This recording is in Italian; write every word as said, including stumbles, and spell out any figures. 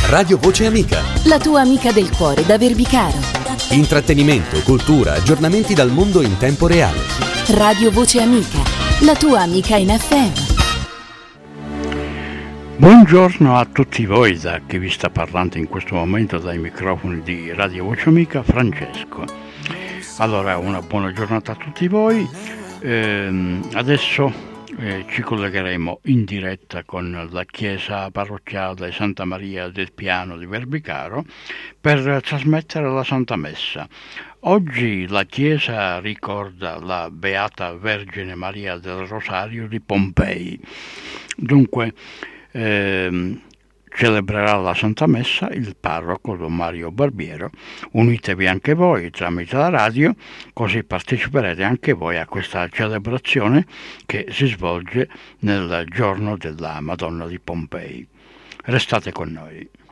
Radio Voce Amica. La tua amica del cuore da Verbicaro. Intrattenimento, cultura, aggiornamenti dal mondo in tempo reale. Radio Voce Amica, la tua amica in F M. Buongiorno a tutti voi, da chi vi sta parlando in questo momento dai microfoni di Radio Voce Amica, Francesco. Allora, una buona giornata a tutti voi. Ehm, adesso eh, ci collegheremo in diretta con la chiesa parrocchiale Santa Maria del Piano di Verbicaro per trasmettere la Santa Messa. Oggi la chiesa ricorda la Beata Vergine Maria del Rosario di Pompei. Dunque, ehm, celebrerà la Santa Messa il parroco Don Mario Barbiero. Unitevi anche voi tramite la radio, così parteciperete anche voi a questa celebrazione che si svolge nel giorno della Madonna di Pompei. Restate con noi.